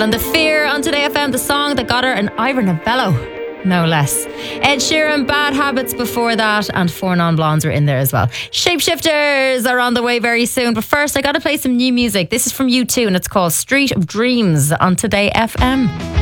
And The Fear on Today FM, the song that got her an Ivor Novello, no less. Ed Sheeran, Bad Habits before that, and Four Non Blondes are in there as well. Shapeshifters are on the way very soon, but first I got to play some new music. This is from U2 and it's called Street of Dreams on Today FM.